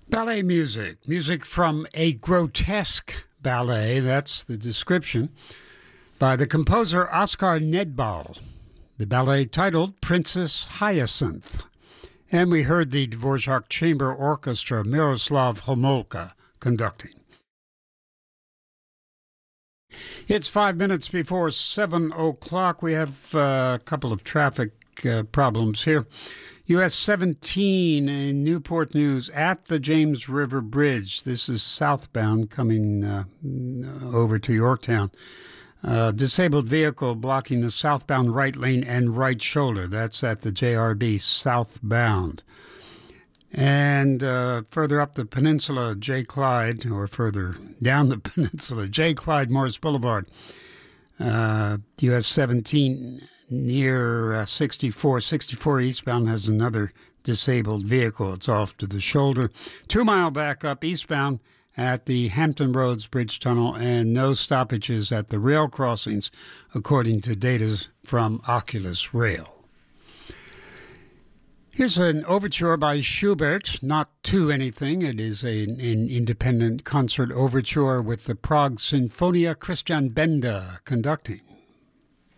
Ballet music, music from a grotesque ballet, that's the description, by the composer Oskar Nedbal. The ballet titled Princess Hyacinth. And we heard the Dvorak Chamber Orchestra, Miroslav Homolka, conducting. It's 5 minutes before 7 o'clock. We have a couple of traffic problems here. US 17 in Newport News at the James River Bridge. This is southbound coming over to Yorktown. Disabled vehicle blocking the southbound right lane and right shoulder. That's at the JRB southbound. And further up the peninsula, J. Clyde, or further down the peninsula, J. Clyde Morris Boulevard, US 17 near 64 eastbound has another disabled vehicle. It's off to the shoulder. 2 mile back up eastbound at the Hampton Roads Bridge Tunnel, and no stoppages at the rail crossings, according to data from Oculus Rail. Here's an overture by Schubert, not to anything. It is an independent concert overture with the Prague Sinfonia, Christian Benda conducting.